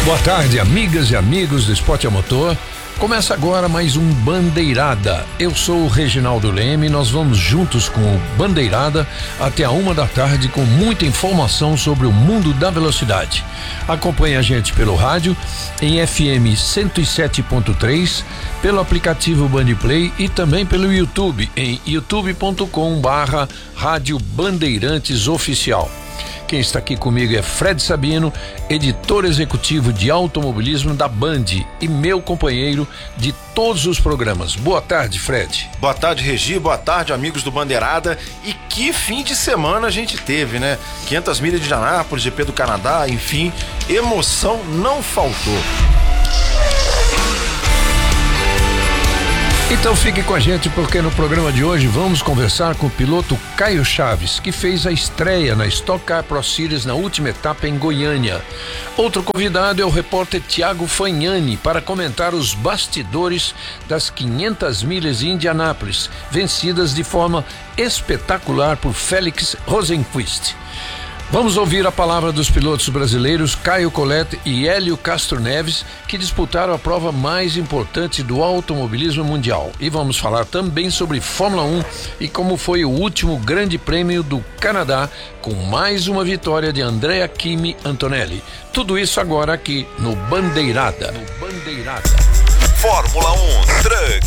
Boa tarde, amigas e amigos do Esporte a Motor. Começa agora mais um Bandeirada. Eu sou o Reginaldo Leme e nós vamos juntos com o Bandeirada até a 1 da tarde com muita informação sobre o mundo da velocidade. Acompanhe a gente pelo rádio em FM 107.3, pelo aplicativo Bandplay e também pelo YouTube em youtube.com/Rádio Bandeirantes Oficial. Quem está aqui comigo é Fred Sabino, editor executivo de automobilismo da Band e meu companheiro de todos os programas. Boa tarde, Fred. Boa tarde, Regi. Boa tarde, amigos do Bandeirada. E que fim de semana a gente teve, né? 500 milhas de Indianápolis, GP do Canadá, enfim, emoção não faltou. Então fique com a gente porque no programa de hoje vamos conversar com o piloto Caio Chaves, que fez a estreia na Stock Car Pro Series na última etapa em Goiânia. Outro convidado é o repórter Thiago Fagnani para comentar os bastidores das 500 milhas de Indianápolis, vencidas de forma espetacular por Félix Rosenqvist. Vamos ouvir a palavra dos pilotos brasileiros Caio Collet e Hélio Castro Neves, que disputaram a prova mais importante do automobilismo mundial. E vamos falar também sobre Fórmula 1 e como foi o último Grande Prêmio do Canadá, com mais uma vitória de Andrea Kimi Antonelli. Tudo isso agora aqui no Bandeirada. Fórmula 1 Truck.